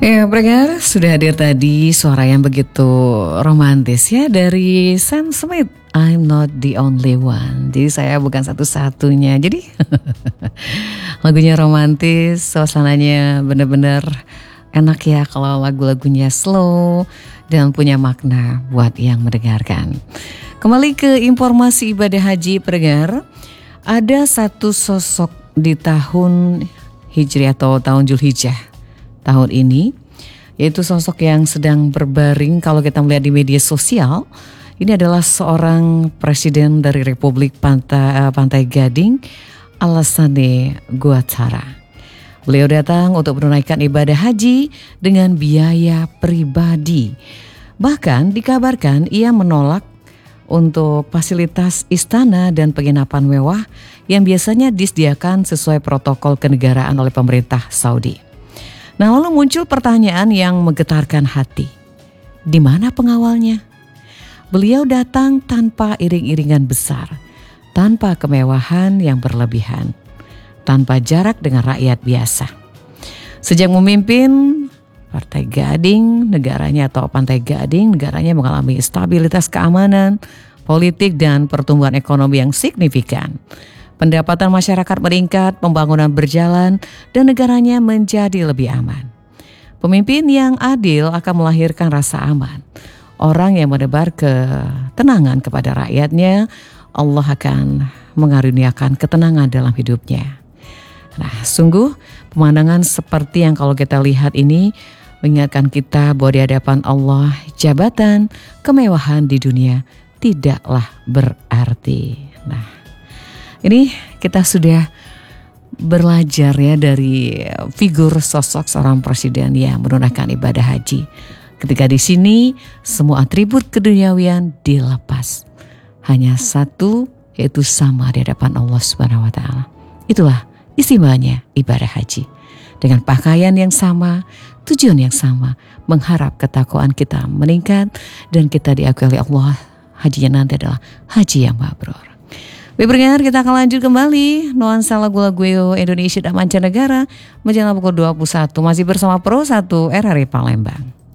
Ya, pendengar, sudah hadir tadi suara yang begitu romantis ya dari Sam Smith. I'm not the only one. Jadi saya bukan satu-satunya. Jadi lagunya romantis, suasananya benar-benar enak ya kalau lagu-lagunya slow dan punya makna buat yang mendengarkan. Kembali ke informasi ibadah haji, pendengar. Ada satu sosok di tahun Hijriah atau tahun Zulhijjah tahun ini, yaitu sosok yang sedang berbaring kalau kita melihat di media sosial. Ini adalah seorang presiden dari Republik Pantai Gading, Alassane Ouattara. Beliau datang untuk menunaikan ibadah haji dengan biaya pribadi. Bahkan dikabarkan ia menolak untuk fasilitas istana dan penginapan mewah yang biasanya disediakan sesuai protokol kenegaraan oleh pemerintah Saudi. Nah, lalu muncul pertanyaan yang menggetarkan hati. Di mana pengawalnya? Beliau datang tanpa iring-iringan besar, tanpa kemewahan yang berlebihan, tanpa jarak dengan rakyat biasa. Sejak memimpin Partai Gading, negaranya atau Pantai Gading, negaranya mengalami stabilitas keamanan, politik dan pertumbuhan ekonomi yang signifikan. Pendapatan masyarakat meningkat, pembangunan berjalan, dan negaranya menjadi lebih aman. Pemimpin yang adil akan melahirkan rasa aman. Orang yang menebar ketenangan kepada rakyatnya, Allah akan mengaruniakan ketenangan dalam hidupnya. Nah, sungguh pemandangan seperti yang kalau kita lihat ini mengingatkan kita bahwa di hadapan Allah, jabatan, kemewahan di dunia tidaklah berarti. Nah, ini kita sudah belajar ya dari figur sosok seorang presiden yang menunaikan ibadah haji. Ketika di sini semua atribut keduniawian dilepas. Hanya satu, yaitu sama di hadapan Allah Subhanahu wa taala. Itulah istimewanya ibadah haji. Dengan pakaian yang sama, tujuan yang sama, mengharap ketakwaan kita meningkat dan kita diakui oleh Allah. Hajinya nanti adalah haji yang mabrur. Baik pendengar, kita akan lanjut kembali nuansa lagu-lagu Indonesia dan mancanegara menjelang pukul 21 masih bersama Pro 1 RRI Palembang.